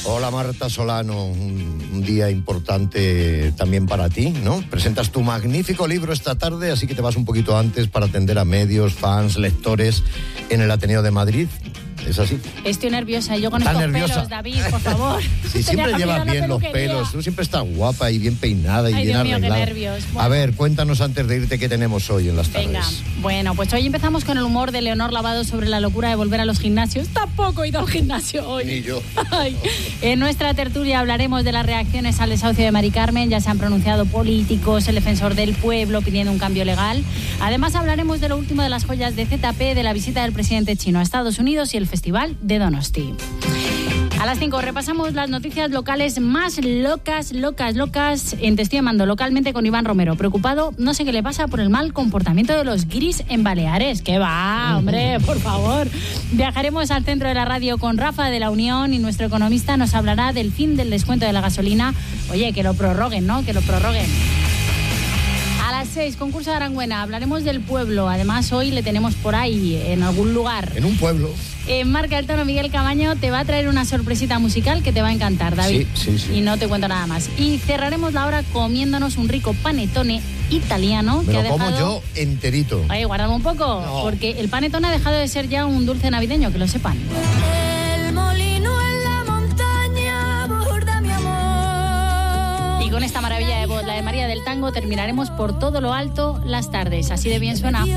Hola Marta Solano, un día importante también para ti, ¿no? Presentas tu magnífico libro esta tarde, así que te vas un poquito antes para atender a medios, fans, lectores en el Ateneo de Madrid. ¿Es así? Estoy nerviosa, yo con estos pelos, David, por favor. Sí, siempre llevas bien los pelos, tú siempre estás guapa y bien peinada y bien arreglada. Dios mío, qué nervios. Bueno. A ver, cuéntanos antes de irte qué tenemos hoy en las tardes. Venga, bueno, pues hoy empezamos con el humor de Leonor Lavado sobre la locura de volver a los gimnasios. Tampoco he ido al gimnasio hoy. Ni yo. Ay. En nuestra tertulia hablaremos de las reacciones al desahucio de Mari Carmen. Ya se han pronunciado políticos, el defensor del pueblo pidiendo un cambio legal. Además hablaremos de lo último de las joyas de ZP, de la visita del presidente chino a Estados Unidos y el Festival de Donosti. A las 5 repasamos las noticias locales más locas en Te estoy llamando localmente con Iván Romero. Preocupado, no sé qué le pasa por el mal comportamiento de los guiris en Baleares. ¿Qué va, hombre? Por favor. Viajaremos al centro de la radio con Rafa de la Unión y nuestro economista nos hablará del fin del descuento de la gasolina. Oye, que lo prorroguen, ¿no? Que lo prorroguen. A las 6, concurso de Arangüena, hablaremos del pueblo. Además, hoy le tenemos por ahí, en algún lugar. En un pueblo. Marca el tono, Miguel Camaño te va a traer una sorpresita musical que te va a encantar, David. Sí. Y no te cuento nada más. Y cerraremos la hora comiéndonos un rico panettone italiano. Me que lo ha dejado... como yo enterito. Oye, guardame un poco, no. Porque el panettone ha dejado de ser ya un dulce navideño, que lo sepan. El molino en la montaña borda mi amor. Y con esta maravilla de voz, la de María del Tango, terminaremos por todo lo alto las tardes. Así de bien suena.